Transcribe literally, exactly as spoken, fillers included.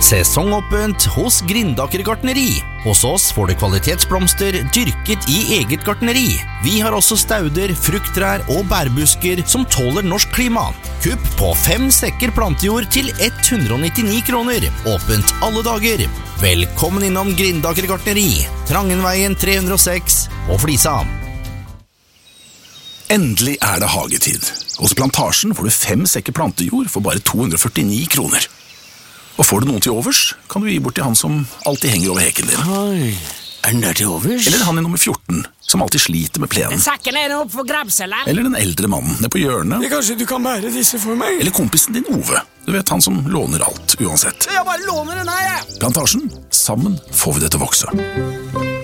Sesongåpent hos Grindaker gartneri. Hos oss får du kvalitetsblomster dyrket i eget gartneri. Vi har også stauder, frukttrær og bærbusker som tåler norsk klima. Kupp på fem sekker plantejord til hundre og nittini kroner. Åpent alle dager. Velkommen innom Grindaker gartneri. Trangenveien tre hundre og seks og Flisa. Endelig er det hagetid. Hos Plantasjen får du fem sekker plantejord for bare to hundre og førtini kroner. Og får du noen til overs, kan du gi bort til han som alltid henger over heken din. Oi, er den der til overs? Eller han i nummer fjorten, som alltid sliter med plenen. Sakken er opp for grabselen. Eller den eldre mannen nede på hjørnet. Ja, kanskje du kan bære disse for meg? Eller kompisen din Ove. Du vet, han som låner alt, uansett. Jeg bare låner den her, jeg. Plantasjen, sammen får vi det til å vokse.